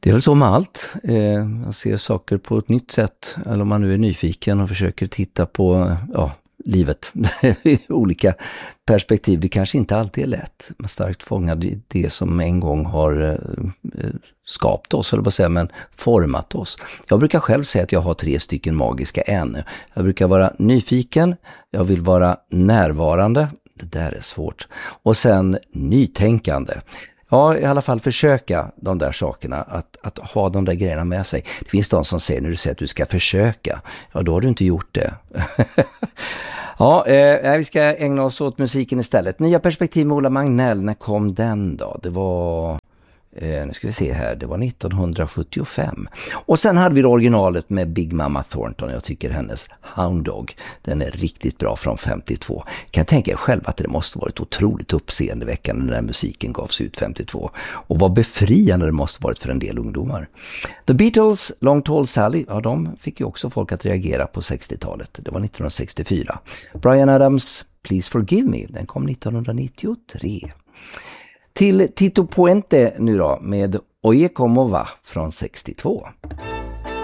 Det är väl så med allt. Man ser saker på ett nytt sätt. Eller om man nu är nyfiken och försöker titta på livet i olika perspektiv. Det kanske inte alltid är lätt. Man starkt fångad i det som en gång har skapat oss, eller vad säger, men format oss. Jag brukar själv säga att jag har 3 stycken magiska N. Jag brukar vara nyfiken, jag vill vara närvarande. Det där är svårt. Och sen nytänkande. Ja, i alla fall försöka de där sakerna, att ha de där grejerna med sig. Det finns de som säger, när du säger att du ska försöka, ja då har du inte gjort det. Ja, vi ska ägna oss åt musiken istället. Nya perspektiv med Ola Magnell, när kom den då? Det var, nu ska vi se här, det var 1975. Och sen hade vi det originalet med Big Mama Thornton. Jag tycker hennes Hound Dog, den är riktigt bra, från 52. Kan jag tänka er själv att det måste varit otroligt uppseendeväckande när musiken gavs ut 52. Och vad befriande det måste varit för en del ungdomar. The Beatles, Long Tall Sally, ja de fick ju också folk att reagera på 60-talet. Det var 1964. Bryan Adams, Please Forgive Me, den kom 1993. Till Tito Puente nu då med Oye Como Va från 62.